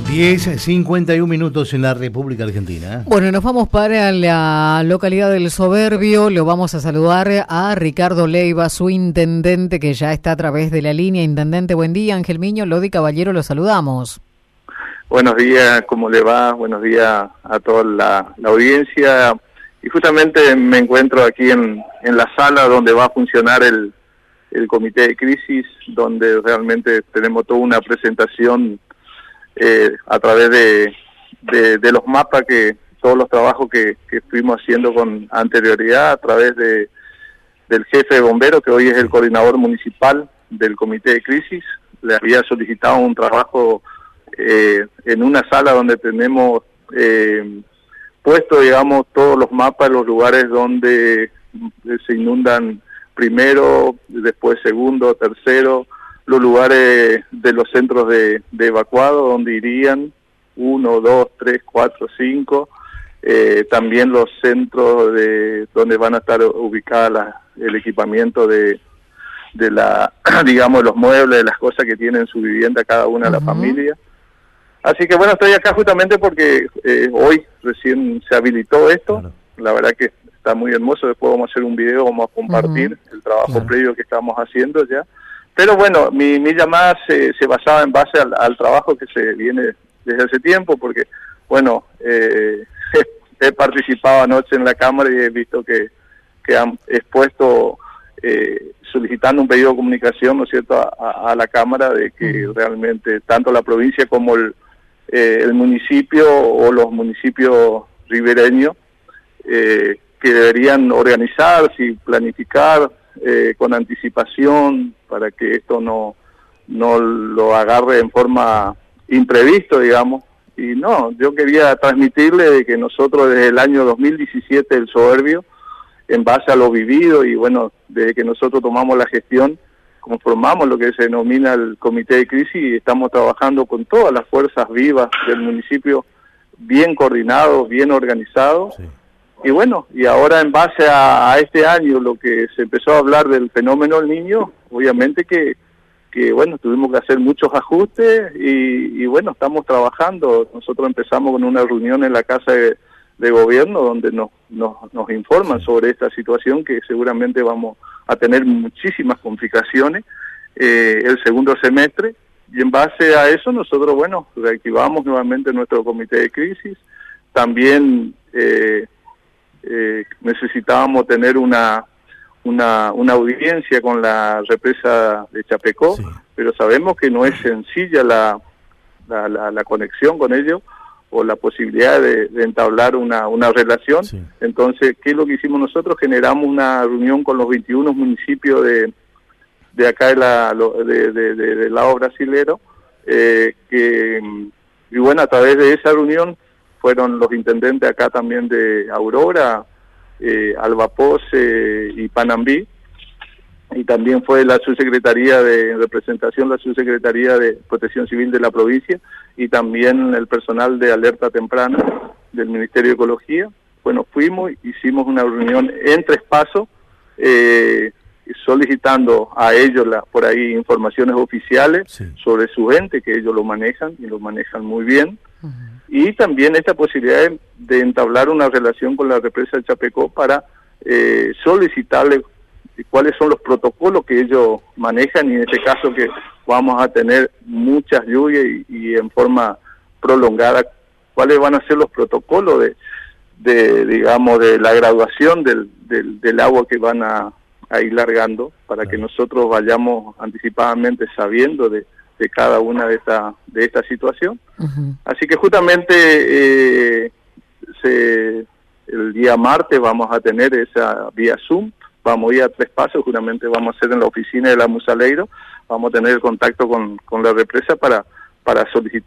10:51 en la República Argentina. Bueno, nos vamos para la localidad del Soberbio. Lo vamos a saludar a Ricardo Leiva, su intendente, que ya está a través de la línea. Intendente, buen día. Ángel Miño, Lodi Caballero, lo saludamos. Buenos días, ¿cómo le va? Buenos días a toda la audiencia. Y justamente me encuentro aquí en la sala donde va a funcionar el comité de crisis, donde realmente tenemos toda una presentación a través de los mapas, todos los trabajos que estuvimos haciendo con anterioridad, a través del jefe de bomberos, que hoy es el coordinador municipal del comité de crisis. Le había solicitado un trabajo en una sala donde tenemos puesto, digamos, todos los mapas, los lugares donde se inundan primero, después segundo, tercero, los lugares de los centros de evacuado donde irían 1, 2, 3, 4, 5, también los centros donde van a estar ubicadas el equipamiento de digamos, los muebles, las cosas que tiene en su vivienda cada una de las familias. Así que bueno, estoy acá justamente porque hoy recién se habilitó esto. Claro. La verdad que está muy hermoso. Después vamos a hacer un video, vamos a compartir el trabajo previo que estamos haciendo ya. Pero bueno, mi llamada se basaba en base al trabajo que se viene desde hace tiempo, porque bueno, he participado anoche en la Cámara y he visto que han expuesto, solicitando un pedido de comunicación, ¿no es cierto?, a la Cámara, de que realmente tanto la provincia como el municipio o los municipios ribereños que deberían organizarse y planificar con anticipación para que esto no lo agarre en forma imprevisto, digamos. Y no, yo quería transmitirle de que nosotros desde el año 2017 el Soberbio, en base a lo vivido y bueno, desde que nosotros tomamos la gestión, conformamos lo que se denomina el comité de crisis y estamos trabajando con todas las fuerzas vivas del municipio, bien coordinados, bien organizados. Sí. Y bueno, y ahora en base a este año, lo que se empezó a hablar del fenómeno del Niño, obviamente que bueno, tuvimos que hacer muchos ajustes y bueno, estamos trabajando. Nosotros empezamos con una reunión en la Casa de Gobierno donde nos informan sobre esta situación, que seguramente vamos a tener muchísimas complicaciones el segundo semestre, y en base a eso nosotros, bueno, reactivamos nuevamente nuestro comité de crisis. También necesitábamos tener una audiencia con la represa de Chapecó, sí. Pero sabemos que no es sencilla la conexión con ellos o la posibilidad de entablar una relación. Sí. Entonces, ¿qué es lo que hicimos nosotros? Generamos una reunión con los 21 municipios de acá del lado brasilero, y bueno, a través de esa reunión fueron los intendentes acá también de Aurora, Albapoce y Panambí, y también fue la subsecretaría de representación, la subsecretaría de Protección Civil de la provincia, y también el personal de alerta temprana del Ministerio de Ecología. Bueno, fuimos, hicimos una reunión en 3 pasos, solicitando a ellos por ahí informaciones oficiales, sí, sobre su ente, que ellos lo manejan y lo manejan muy bien. Y también esta posibilidad de entablar una relación con la represa de Chapecó para solicitarle cuáles son los protocolos que ellos manejan, y en este caso que vamos a tener muchas lluvias y en forma prolongada, cuáles van a ser los protocolos digamos, de la graduación del agua que van a ir largando, para que nosotros vayamos anticipadamente sabiendo de cada una de esta situación. Así que justamente el día martes vamos a tener esa vía Zoom, vamos a ir a 3 pasos, justamente vamos a hacer en la oficina de la Musaleiro, vamos a tener el contacto con la represa para solicitar